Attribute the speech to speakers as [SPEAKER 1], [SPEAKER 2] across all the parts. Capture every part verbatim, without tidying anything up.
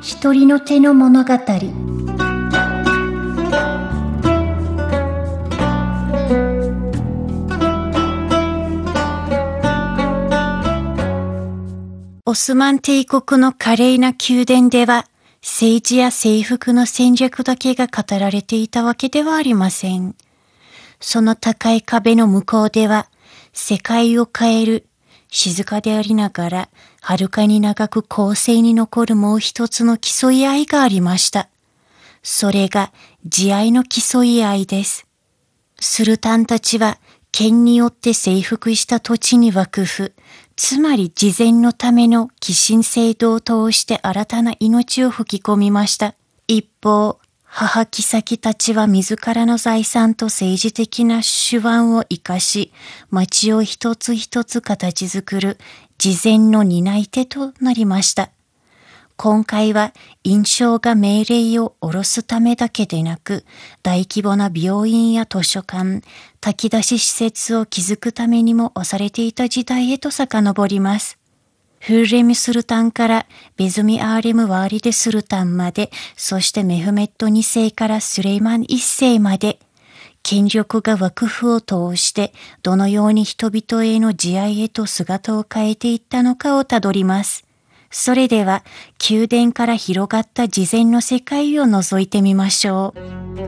[SPEAKER 1] 一人の手の物語。オスマン帝国の華麗な宮殿では、政治や征服の戦略だけが語られていたわけではありません。その高い壁の向こうでは、世界を変える、静かでありながら、はるかに長く後世に残るもう一つの競い合いがありました。それが、慈愛の競い合いです。スルタンたちは、剣によって征服した土地に枠符、つまり慈善のための寄進制度を通して新たな命を吹き込みました。一方、母妃たちは自らの財産と政治的な手腕を生かし、町を一つ一つ形作る慈善の担い手となりました。今回は印象が命令を下ろすためだけでなく、大規模な病院や図書館、炊き出し施設を築くためにも押されていた時代へと遡ります。フーレムスルタンからベズミアーレムワーリデスルタンまで、そしてメフメットにせいからスレイマンいっせいまで、権力が枠符を通してどのように人々への慈愛へと姿を変えていったのかをたどります。それでは宮殿から広がった慈善の世界を覗いてみましょう。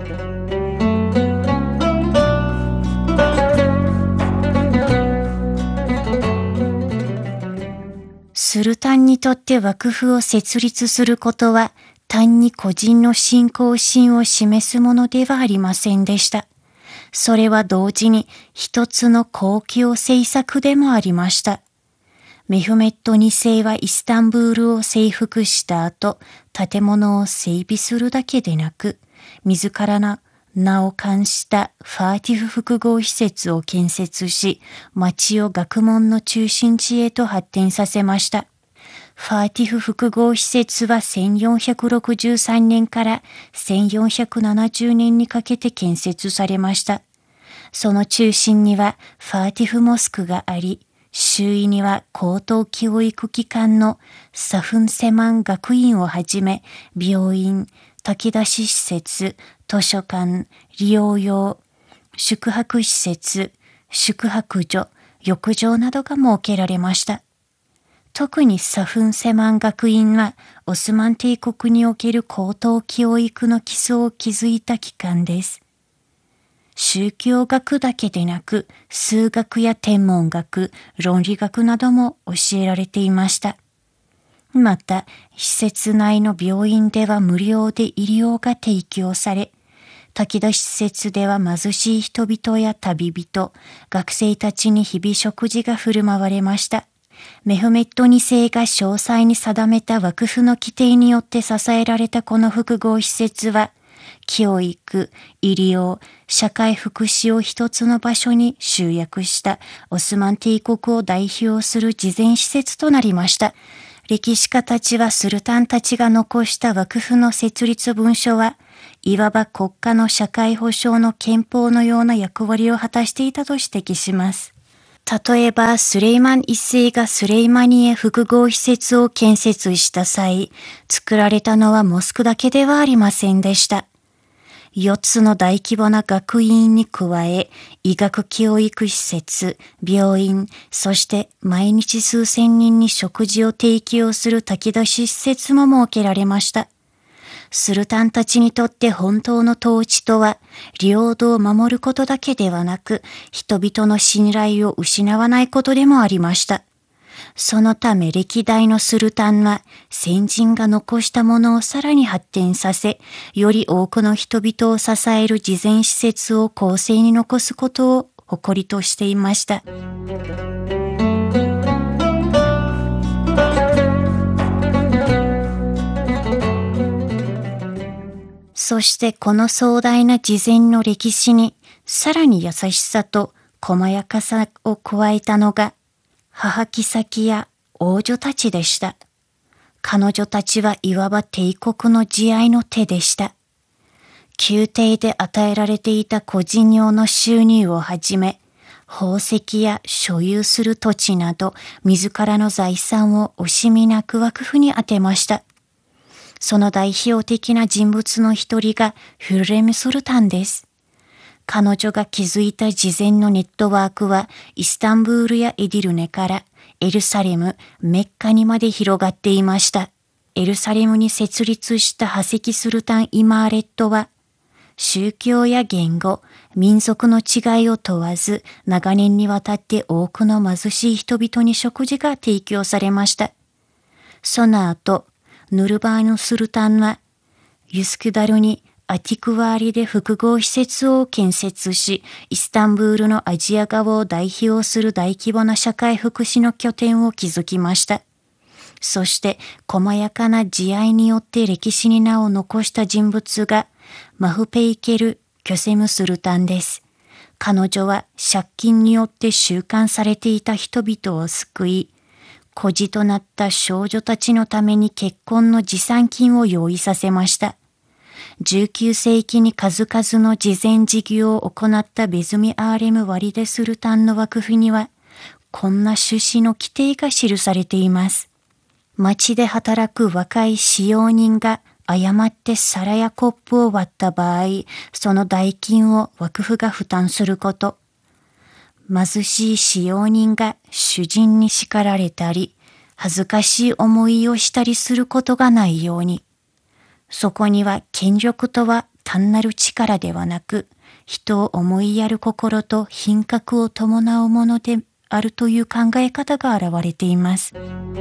[SPEAKER 1] スルタンにとって枠符を設立することは単に個人の信仰心を示すものではありませんでした。それは同時に一つの公共政策でもありました。メフメットにせいはイスタンブールを征服した後、建物を整備するだけでなく、自らの名を冠したファーティフ複合施設を建設し、町を学問の中心地へと発展させました。ファーティフ複合施設はせんよんひゃくろくじゅうさんねんからせんよんひゃくななじゅうねんにかけて建設されました。その中心にはファーティフモスクがあり、周囲には高等教育機関のサフンセマン学院をはじめ、病院、炊き出し施設、図書館、療養、宿泊施設、宿泊所、浴場などが設けられました。特にサフンセマン学院はオスマン帝国における高等教育の基礎を築いた機関です。宗教学だけでなく、数学や天文学、論理学なども教えられていました。また、施設内の病院では無料で医療が提供され、炊き出し施設では貧しい人々や旅人、学生たちに日々食事が振る舞われました。メフメットにせいが詳細に定めた枠符の規定によって支えられたこの複合施設は、教育、医療、社会福祉を一つの場所に集約したオスマン帝国を代表する慈善施設となりました。歴史家たちはスルタンたちが残した枠符の設立文書はいわば国家の社会保障の憲法のような役割を果たしていたと指摘します。例えばスレイマン一世がスレイマニエ複合施設を建設した際、作られたのはモスクだけではありませんでした。よっつの大規模な学院に加え、医学教育施設、病院、そして毎日数千人に食事を提供する炊き出し施設も設けられました。スルタンたちにとって本当の統治とは、領土を守ることだけではなく、人々の信頼を失わないことでもありました。そのため歴代のスルタンは先人が残したものをさらに発展させ、より多くの人々を支える慈善施設を後世に残すことを誇りとしていました。そしてこの壮大な慈善の歴史にさらに優しさと細やかさを加えたのが母妃や王女たちでした。彼女たちはいわば帝国の慈愛の手でした。宮廷で与えられていた個人用の収入をはじめ、宝石や所有する土地など自らの財産を惜しみなく枠譜に当てました。 その代表的な人物の一人がフルレム・スルタンです。彼女が築いた事前のネットワークはイスタンブールやエディルネからエルサレム、メッカにまで広がっていました。エルサレムに設立したハセキスルタン・イマーレットは、宗教や言語、民族の違いを問わず、長年にわたって多くの貧しい人々に食事が提供されました。その後、ヌルバーヌ・スルタンは、ユスクダルにアティクワーリで複合施設を建設し、イスタンブールのアジア側を代表する大規模な社会福祉の拠点を築きました。そして、細やかな慈愛によって歴史に名を残した人物が、マフペイケル・キョセム・スルタンです。彼女は借金によって収監されていた人々を救い、孤児となった少女たちのために結婚の持参金を用意させました。じゅうきゅうせいきに数々の慈善事業を行ったベズミ・アーレム・ワリデ・スルタンの枠譜には、こんな趣旨の規定が記されています。町で働く若い使用人が誤って皿やコップを割った場合、その代金を枠譜が負担すること。貧しい使用人が主人に叱られたり、恥ずかしい思いをしたりすることがないように。そこには権力とは単なる力ではなく、人を思いやる心と品格を伴うものであるという考え方が現れています。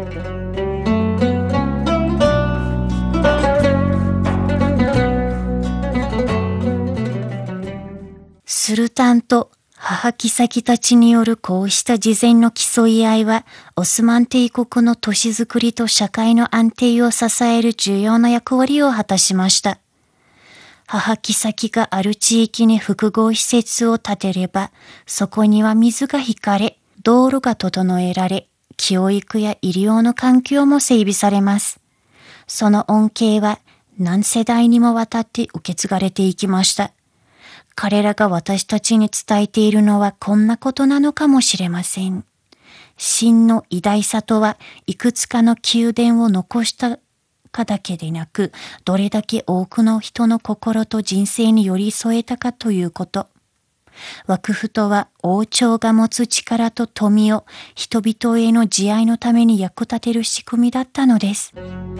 [SPEAKER 1] スルタンと母妃たちによるこうした事前の競い合いは、オスマン帝国の都市づくりと社会の安定を支える重要な役割を果たしました。母妃がある地域に複合施設を建てれば、そこには水が引かれ、道路が整えられ、教育や医療の環境も整備されます。その恩恵は何世代にもわたって受け継がれていきました。彼らが私たちに伝えているのはこんなことなのかもしれません。真の偉大さとはいくつかの宮殿を残したかだけでなく、どれだけ多くの人の心と人生に寄り添えたかということ。枠譜とは王朝が持つ力と富を人々への慈愛のために役立てる仕組みだったのです。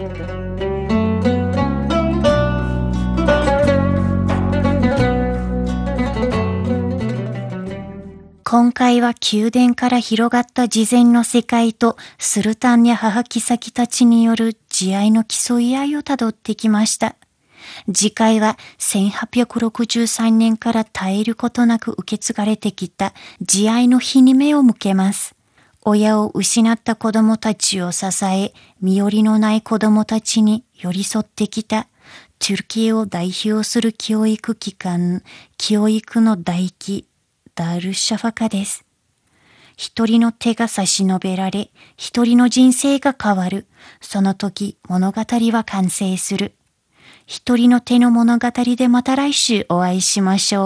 [SPEAKER 1] 今回は宮殿から広がった慈善の世界とスルタンや母妃たちによる慈愛の競い合いをたどってきました。次回はせんはっぴゃくろくじゅうさんねんから絶えることなく受け継がれてきた慈愛の日に目を向けます。親を失った子供たちを支え、身寄りのない子供たちに寄り添ってきたトゥルキエを代表する教育機関、教育の大輝、ダールシャファカです。一人の手が差し伸べられ、一人の人生が変わる。その時、物語は完成する。一人の手の物語でまた来週お会いしましょう。